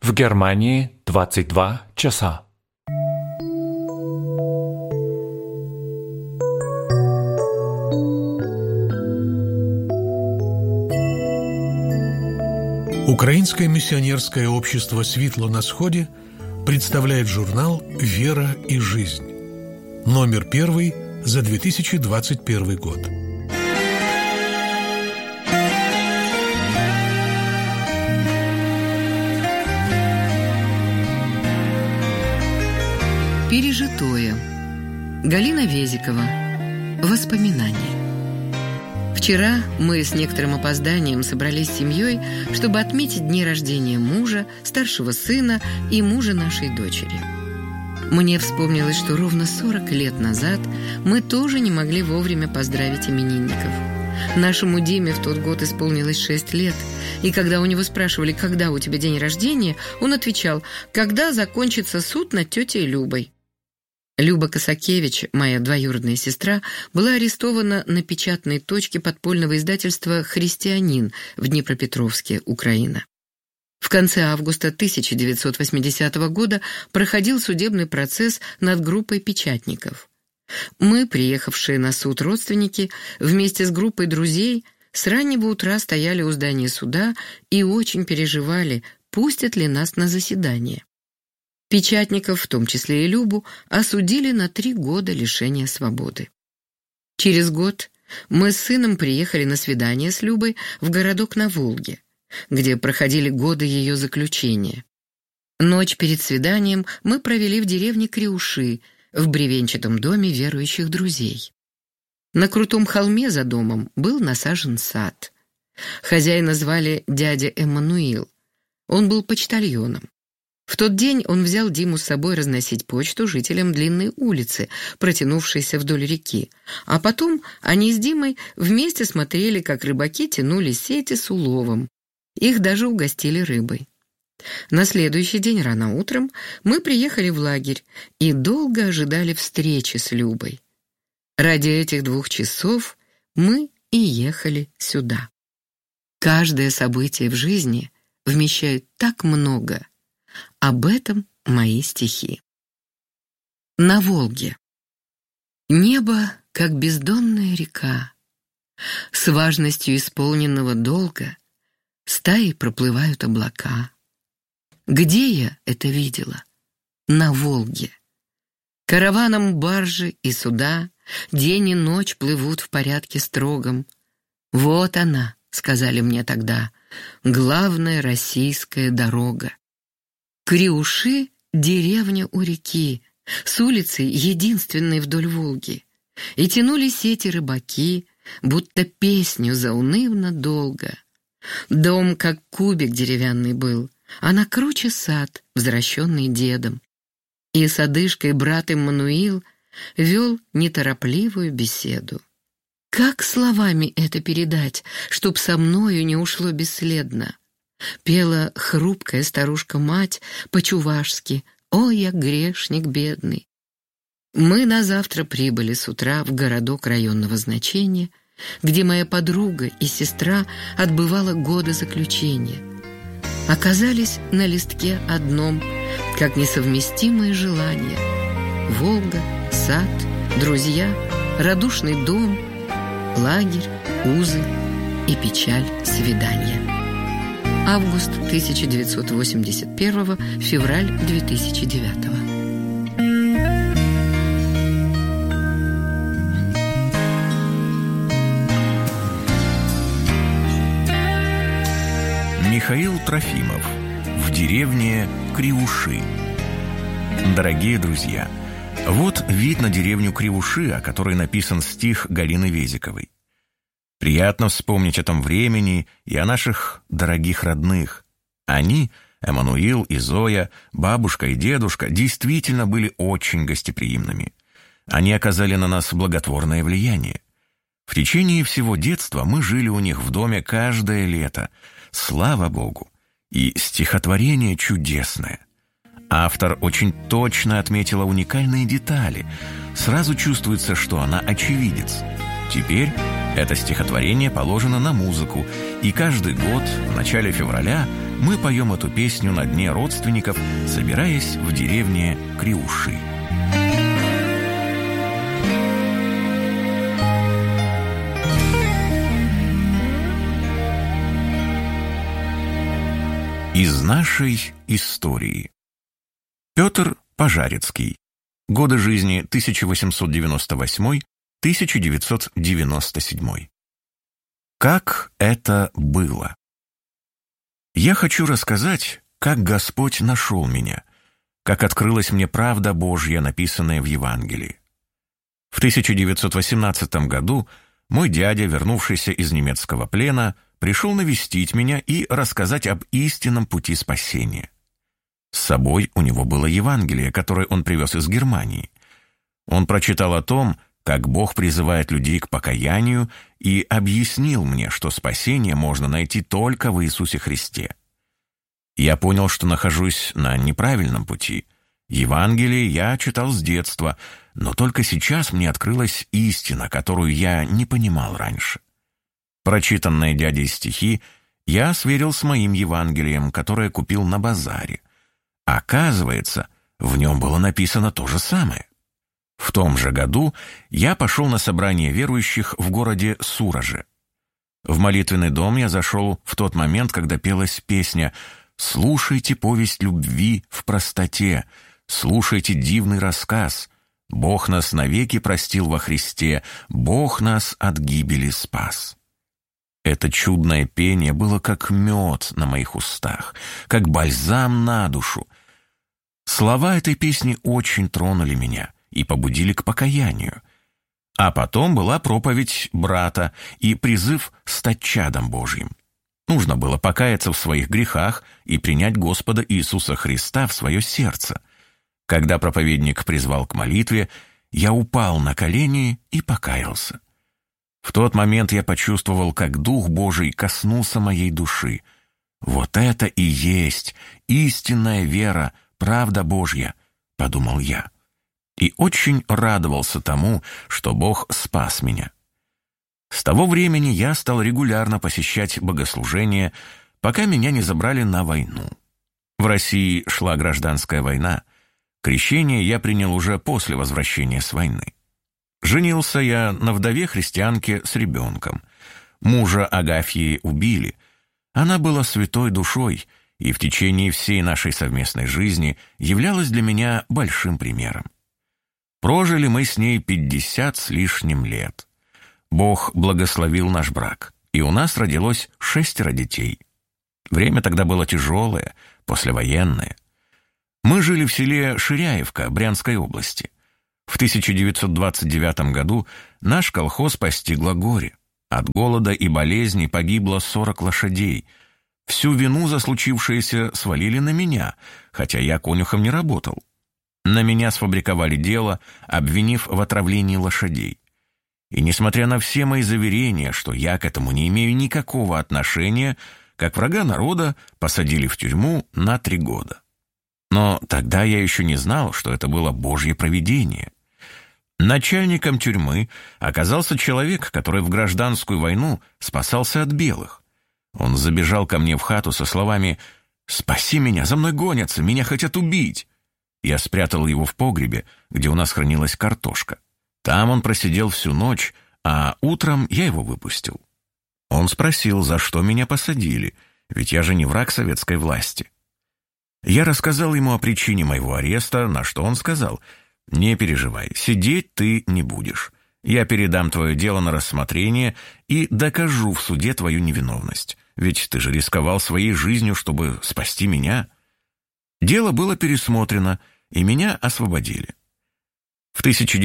В Германии 22 часа. Украинское миссионерское общество «Світло на Сходе» представляет журнал «Вера и жизнь». Номер 1 за 2021 год. Пережитое. Галина Везикова. Воспоминания. Вчера мы с некоторым опозданием собрались с семьей, чтобы отметить дни рождения мужа, старшего сына и мужа нашей дочери. Мне вспомнилось, что ровно 40 лет назад мы тоже не могли вовремя поздравить именинников. Нашему Диме в тот год исполнилось 6 лет, и когда у него спрашивали, когда у тебя день рождения, он отвечал, когда закончится суд над тетей Любой. Люба Косакевич, моя двоюродная сестра, была арестована на печатной точке подпольного издательства «Христианин» в Днепропетровске, Украина. В конце августа 1980 года проходил судебный процесс над группой печатников. Мы, приехавшие на суд родственники, вместе с группой друзей, с раннего утра стояли у здания суда и очень переживали, пустят ли нас на заседание. Печатников, в том числе и Любу, осудили на 3 года лишения свободы. Через год мы с сыном приехали на свидание с Любой в городок на Волге, где проходили годы ее заключения. Ночь перед свиданием мы провели в деревне Криуши, в бревенчатом доме верующих друзей. На крутом холме за домом был насажен сад. Хозяина звали дядя Эммануил. Он был почтальоном. В тот день он взял Диму с собой разносить почту жителям длинной улицы, протянувшейся вдоль реки. А потом они с Димой вместе смотрели, как рыбаки тянули сети с уловом. Их даже угостили рыбой. На следующий день рано утром мы приехали в лагерь и долго ожидали встречи с Любой. Ради этих 2 часов мы и ехали сюда. Каждое событие в жизни вмещает так много. Об этом мои стихи. На Волге. Небо, как бездонная река. С важностью исполненного долга стаей проплывают облака. Где я это видела? На Волге. Караваном баржи и суда день и ночь плывут в порядке строгом. Вот она, сказали мне тогда, главная российская дорога. Криуши — деревня у реки, с улицы единственной вдоль Волги. И тянули сети рыбаки, будто песню заунывно долго. Дом, как кубик деревянный был, а на круче сад, возвращенный дедом. И с одышкой брат Эммануил вел неторопливую беседу. Как словами это передать, чтоб со мною не ушло бесследно? Пела хрупкая старушка-мать по-чувашски «О, я грешник бедный». Мы назавтра прибыли с утра в городок районного значения, где моя подруга и сестра отбывала годы заключения. Оказались на листке одном, как несовместимые желания. Волга, сад, друзья, радушный дом, лагерь, узы и печаль свидания. Август 1981, февраль 2009. Михаил Трофимов. В деревне Криуши. Дорогие друзья, вот вид на деревню Криуши, о которой написан стих Галины Везиковой. Приятно вспомнить о том времени и о наших дорогих родных. Они, Эммануил и Зоя, бабушка и дедушка, действительно были очень гостеприимными. Они оказали на нас благотворное влияние. В течение всего детства мы жили у них в доме каждое лето. Слава Богу! И стихотворение чудесное. Автор очень точно отметила уникальные детали. Сразу чувствуется, что она очевидец. Теперь это стихотворение положено на музыку, и каждый год в начале февраля мы поем эту песню на дне родственников, собираясь в деревне Криуши. Из нашей истории. Петр Пожарецкий. Годы жизни 1898-1997. Как это было? Я хочу рассказать, как Господь нашел меня, как открылась мне правда Божья, написанная в Евангелии. В 1918 году мой дядя, вернувшийся из немецкого плена, пришел навестить меня и рассказать об истинном пути спасения. С собой у него было Евангелие, которое он привез из Германии. Он прочитал о том, как Бог призывает людей к покаянию, и объяснил мне, что спасение можно найти только в Иисусе Христе. Я понял, что нахожусь на неправильном пути. Евангелие я читал с детства, но только сейчас мне открылась истина, которую я не понимал раньше. Прочитанные дядей стихи я сверил с моим Евангелием, которое купил на базаре. Оказывается, в нем было написано то же самое. В том же году я пошел на собрание верующих в городе Сураже. В молитвенный дом я зашел в тот момент, когда пелась песня «Слушайте повесть любви в простоте, слушайте дивный рассказ. Бог нас навеки простил во Христе, Бог нас от гибели спас». Это чудное пение было как мед на моих устах, как бальзам на душу. Слова этой песни очень тронули меня и побудили к покаянию. А потом была проповедь брата и призыв стать чадом Божьим. Нужно было покаяться в своих грехах и принять Господа Иисуса Христа в свое сердце. Когда проповедник призвал к молитве, я упал на колени и покаялся. В тот момент я почувствовал, как Дух Божий коснулся моей души. «Вот это и есть истинная вера, правда Божья», — подумал я. И очень радовался тому, что Бог спас меня. С того времени я стал регулярно посещать богослужения, пока меня не забрали на войну. В России шла гражданская война. Крещение я принял уже после возвращения с войны. Женился я на вдове-христианке с ребенком. Мужа Агафьи убили. Она была святой душой и в течение всей нашей совместной жизни являлась для меня большим примером. Прожили мы с ней 50 с лишним лет. Бог благословил наш брак, и у нас родилось 6 детей. Время тогда было тяжелое, послевоенное. Мы жили в селе Ширяевка Брянской области. В 1929 году наш колхоз постигло горе. От голода и болезней погибло 40 лошадей. Всю вину за случившееся свалили на меня, хотя я конюхом не работал. На меня сфабриковали дело, обвинив в отравлении лошадей. И несмотря на все мои заверения, что я к этому не имею никакого отношения, как врага народа посадили в тюрьму на 3 года. Но тогда я еще не знал, что это было Божье провидение. Начальником тюрьмы оказался человек, который в гражданскую войну спасался от белых. Он забежал ко мне в хату со словами «Спаси меня, за мной гонятся, меня хотят убить». Я спрятал его в погребе, где у нас хранилась картошка. Там он просидел всю ночь, а утром я его выпустил. Он спросил, за что меня посадили, ведь я же не враг советской власти. Я рассказал ему о причине моего ареста, на что он сказал: «Не переживай, сидеть ты не будешь. Я передам твое дело на рассмотрение и докажу в суде твою невиновность. Ведь ты же рисковал своей жизнью, чтобы спасти меня». Дело было пересмотрено, и меня освободили. В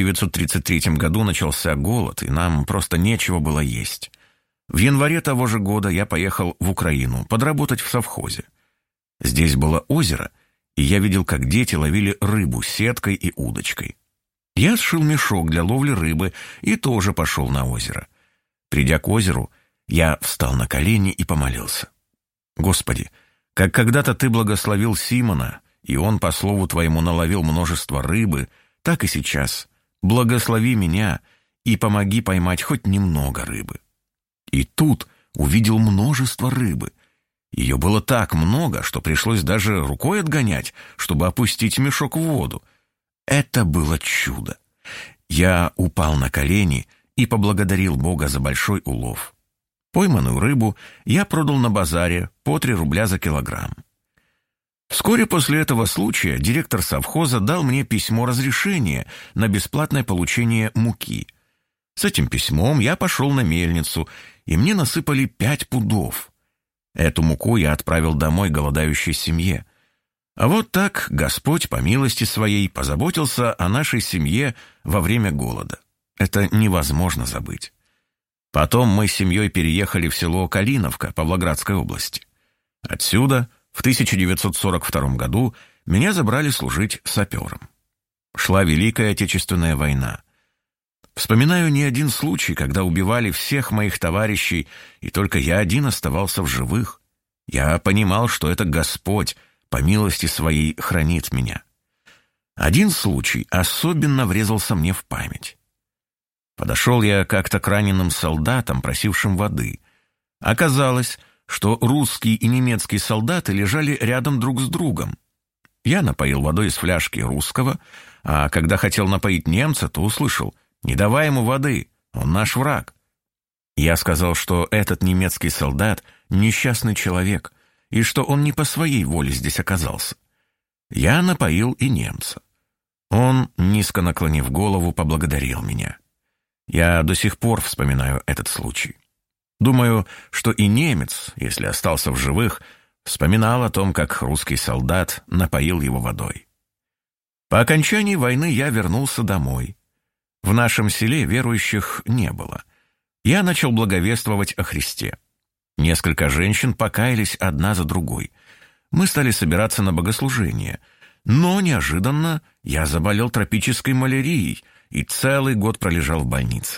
1933 году начался голод, и нам просто нечего было есть. В январе того же года я поехал в Украину подработать в совхозе. Здесь было озеро, и я видел, как дети ловили рыбу сеткой и удочкой. Я сшил мешок для ловли рыбы и тоже пошел на озеро. Придя к озеру, я встал на колени и помолился. «Господи, как когда-то Ты благословил Симона, и он, по слову Твоему, наловил множество рыбы, так и сейчас благослови меня и помоги поймать хоть немного рыбы». И тут увидел множество рыбы. Ее было так много, что пришлось даже рукой отгонять, чтобы опустить мешок в воду. Это было чудо. Я упал на колени и поблагодарил Бога за большой улов. Пойманную рыбу я продал на базаре по 3 рубля за килограмм. Вскоре после этого случая директор совхоза дал мне письмо разрешения на бесплатное получение муки. С этим письмом я пошел на мельницу, и мне насыпали 5 пудов. Эту муку я отправил домой голодающей семье. А вот так Господь, по милости своей, позаботился о нашей семье во время голода. Это невозможно забыть. Потом мы с семьей переехали в село Калиновка Павлоградской области. Отсюда в 1942 году меня забрали служить сапером. Шла Великая Отечественная война. Вспоминаю не один случай, когда убивали всех моих товарищей, и только я один оставался в живых. Я понимал, что это Господь по милости своей хранит меня. Один случай особенно врезался мне в память. Подошел я как-то к раненым солдатам, просившим воды. Оказалось, что русский и немецкий солдаты лежали рядом друг с другом. Я напоил водой из фляжки русского, а когда хотел напоить немца, то услышал: «Не давай ему воды, он наш враг». Я сказал, что этот немецкий солдат — несчастный человек, и что он не по своей воле здесь оказался. Я напоил и немца. Он, низко наклонив голову, поблагодарил меня. Я до сих пор вспоминаю этот случай. Думаю, что и немец, если остался в живых, вспоминал о том, как русский солдат напоил его водой. По окончании войны я вернулся домой. В нашем селе верующих не было. Я начал благовествовать о Христе. Несколько женщин покаялись одна за другой. Мы стали собираться на богослужение. Но неожиданно я заболел тропической малярией и целый год пролежал в больнице.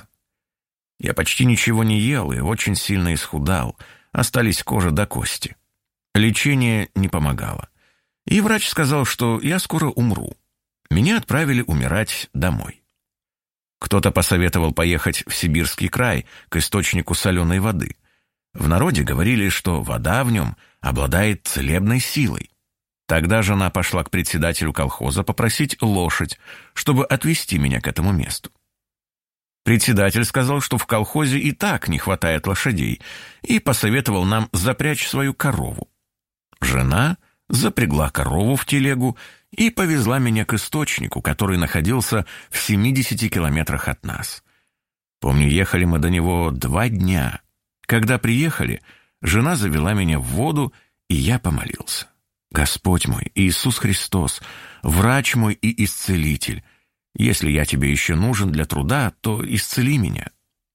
Я почти ничего не ел и очень сильно исхудал, остались кожа до кости. Лечение не помогало. И врач сказал, что я скоро умру. Меня отправили умирать домой. Кто-то посоветовал поехать в Сибирский край, к источнику соленой воды. В народе говорили, что вода в нем обладает целебной силой. Тогда жена пошла к председателю колхоза попросить лошадь, чтобы отвезти меня к этому месту. Председатель сказал, что в колхозе и так не хватает лошадей, и посоветовал нам запрячь свою корову. Жена запрягла корову в телегу и повезла меня к источнику, который находился в 70 километрах от нас. Помню, ехали мы до него 2 дня. Когда приехали, жена завела меня в воду, и я помолился. «Господь мой, Иисус Христос, врач мой и исцелитель, если я тебе еще нужен для труда, то исцели меня».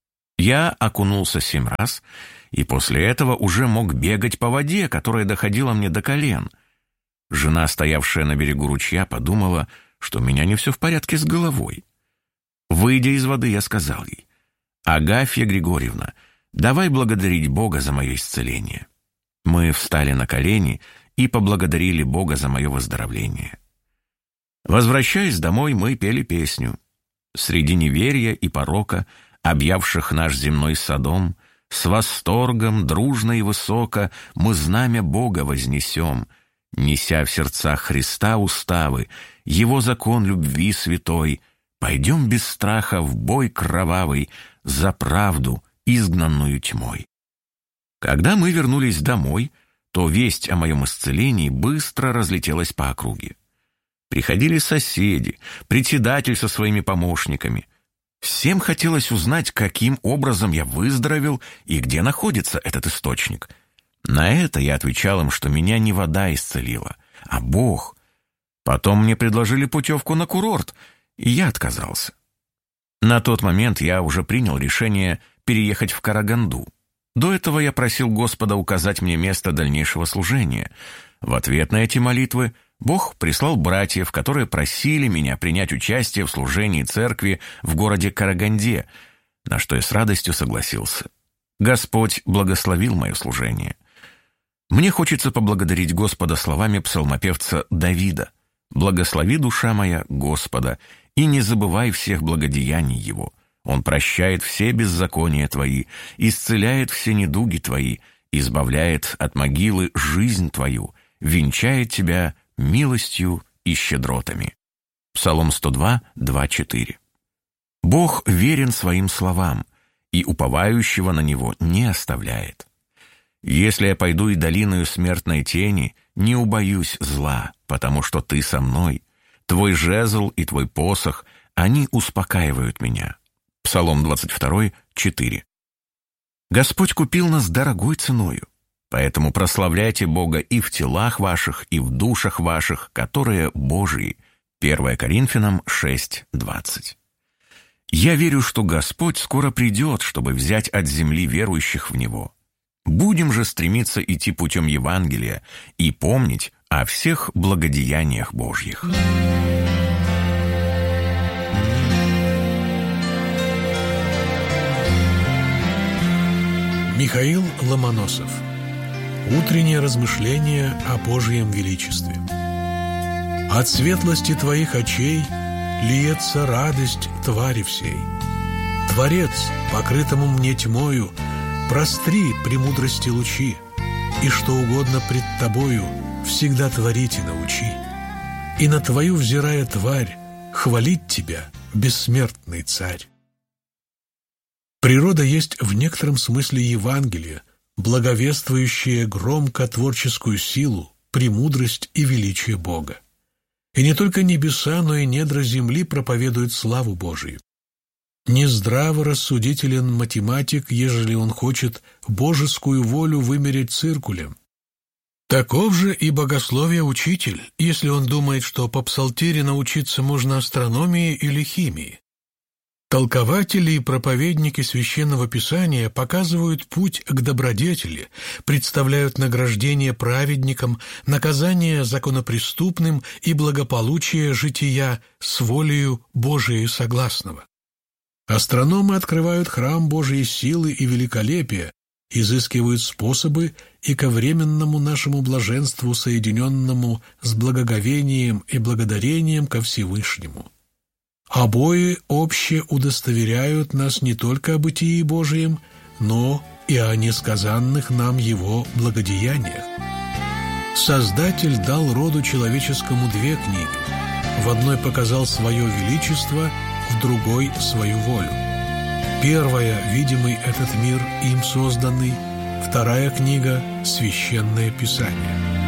Я окунулся 7 раз, и после этого уже мог бегать по воде, которая доходила мне до колен. Жена, стоявшая на берегу ручья, подумала, что у меня не все в порядке с головой. Выйдя из воды, я сказал ей: «Агафья Григорьевна, давай благодарить Бога за мое исцеление». Мы встали на колени и поблагодарили Бога за мое выздоровление. Возвращаясь домой, мы пели песню. Среди неверия и порока, объявших наш земной Содом, с восторгом, дружно и высоко, мы знамя Бога вознесем, неся в сердцах Христа уставы, Его закон любви святой, пойдем без страха в бой кровавый за правду, изгнанную тьмой. Когда мы вернулись домой, то весть о моем исцелении быстро разлетелась по округе. Приходили соседи, председатель со своими помощниками. Всем хотелось узнать, каким образом я выздоровел и где находится этот источник. На это я отвечал им, что меня не вода исцелила, а Бог. Потом мне предложили путевку на курорт, и я отказался. На тот момент я уже принял решение переехать в Караганду. До этого я просил Господа указать мне место дальнейшего служения. В ответ на эти молитвы Бог прислал братьев, которые просили меня принять участие в служении церкви в городе Караганде, на что я с радостью согласился. Господь благословил мое служение. Мне хочется поблагодарить Господа словами псалмопевца Давида: «Благослови, душа моя, Господа, и не забывай всех благодеяний Его. Он прощает все беззакония твои, исцеляет все недуги твои избавляет от могилы жизнь твою, венчает тебя милостью и щедротами». Псалом 102, 2-4. Бог верен своим словам, и уповающего на Него не оставляет. «Если я пойду и долиною смертной тени, не убоюсь зла, потому что Ты со мной. Твой жезл и Твой посох, они успокаивают меня». Псалом 22, 4. Господь купил нас дорогой ценою, поэтому прославляйте Бога и в телах ваших, и в душах ваших, которые Божии. 1 Коринфянам 6, 20. Я верю, что Господь скоро придет, чтобы взять от земли верующих в Него. Будем же стремиться идти путем Евангелия и помнить о всех благодеяниях Божьих. Михаил Ломоносов. Утреннее размышление о Божьем величестве. От светлости твоих очей льется радость твари всей. Творец, покрытому мне тьмою, простри премудрости лучи, и что угодно пред тобою всегда творить и научи. И на твою взирая тварь, хвалить тебя, бессмертный царь. Природа есть в некотором смысле Евангелие, благовествующее громко творческую силу, премудрость и величие Бога. И не только небеса, но и недра земли проповедуют славу Божию. Нездраво рассудителен математик, ежели он хочет божескую волю вымерить циркулем. Таков же и богословие учитель, если он думает, что по псалтире научиться можно астрономии или химии. Толкователи и проповедники Священного Писания показывают путь к добродетели, представляют награждение праведникам, наказание законопреступным и благополучие жития с волею Божией согласного. Астрономы открывают храм Божьей силы и великолепия, изыскивают способы и ко временному нашему блаженству, соединенному с благоговением и благодарением ко Всевышнему. Обои обще удостоверяют нас не только о бытии Божием, но и о несказанных нам Его благодеяниях. Создатель дал роду человеческому две книги. В одной показал свое величество, в другой — свою волю. Первая — видимый этот мир, им созданный, вторая книга — Священное Писание.